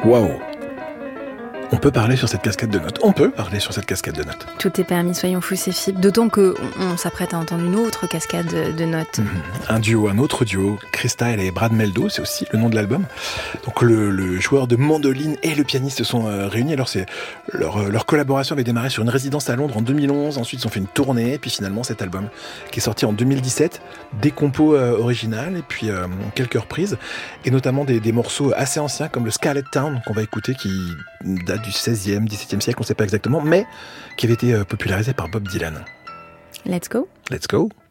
Waouh! On peut parler sur cette cascade de notes. Tout est permis, soyons fous, c'est Philippe. D'autant qu'on s'apprête à entendre une autre cascade de notes. Un autre duo, Krista et Brad Meldo, c'est aussi le nom de l'album. Donc le joueur de mandoline et le pianiste se sont réunis. Alors leur collaboration avait démarré sur une résidence à Londres en 2011. Ensuite, ils ont fait une tournée. Puis finalement, cet album qui est sorti en 2017, des compos originales et puis quelques reprises. Et notamment des morceaux assez anciens comme le Scarlet Town qu'on va écouter qui date du 16e, 17e siècle, on ne sait pas exactement, mais qui avait été popularisé par Bob Dylan. Let's go. Let's go.